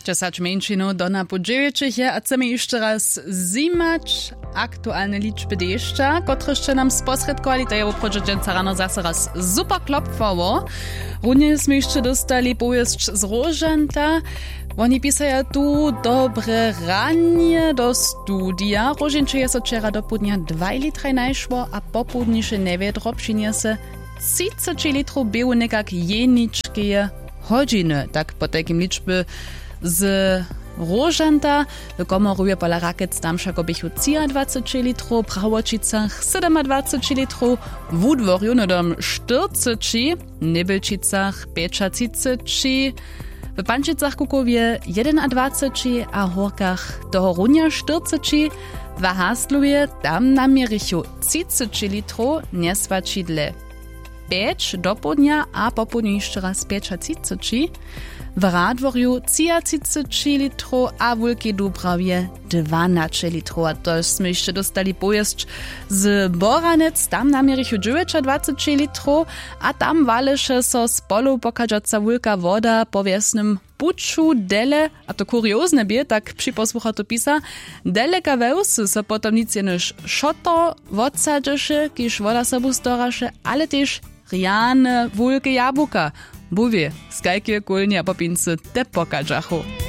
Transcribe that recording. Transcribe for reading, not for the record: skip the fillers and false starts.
10 mniejszinu do na po 9 je, a chcemy jeszcze raz zimać aktualne liczby deszcza, które jeszcze nam sposredkowali, to je uprodzieńca rano zase raz super klopfowo. Również jsme jeszcze dostali powieszcz z Rożanta. Oni pisają tu dobre ranie do studia. Rożincze jest od wczera do południa 2 litry najszło, a popołudnisze newiedro przyniesie 30 litrów było nekak jeniczkie godziny. Tak po takim liczby z Rożanta komoruje pola Rakec tam však obychu 23 litrów, Prawočicach 27 litrów, w Udworju nodom 40, Nebelčicach 35, w Pančicach Kukowie 21, a Horkach toho runia 40, w Haslowie tam na Mierichu 30 litrów, nieswačidle 5 do południa, a popołudnie jeszcze raz 35, w Radworju 33 litrów, a w Wielkiej Dubrawie 12 litrów. A to jsme jeszcze dostali pojazd z Boranec, tam na Mierichu 29 litrów, a tam waleše so z polu pokażaca wielka woda po wiesnym puczu dele, a to kuriozne bie, tak przyposłucha to pisa, dele kawełsy so potom nic jenož šoto odsadzeše, kiż woda sobu storaše, ale też riane, wielkie jabłka. Buwie, skajkie kulnie a popincy te pokażachu.